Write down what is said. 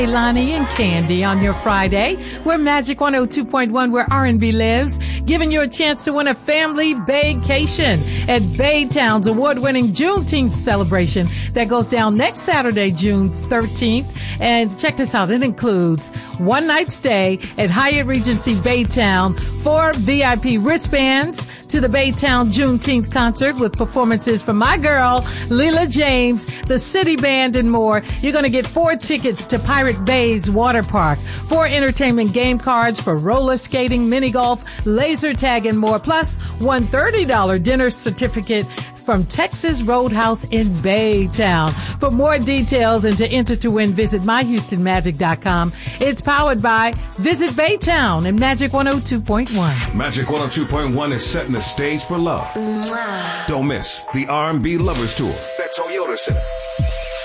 Lonnie and Candy on your Friday. We're Magic 102.1, where R&B lives, giving you a chance to win a family vacation at Baytown's award-winning Juneteenth celebration that goes down next Saturday, June 13th. And check this out. It includes one night stay at Hyatt Regency Baytown, 4 VIP wristbands to the Baytown Juneteenth concert with performances from my girl, Leela James, the City Band, and more. You're going to get 4 tickets to Pirate Bay's Water Park, 4 entertainment game cards for roller skating, mini golf, laser tag, and more, plus one $30 dinner certificate from Texas Roadhouse in Baytown. For more details and to enter to win, visit myhoustonmagic.com. It's powered by Visit Baytown and Magic 102.1. Magic 102.1 is setting the stage for love. Don't miss the R&B Lovers Tour at Toyota Center.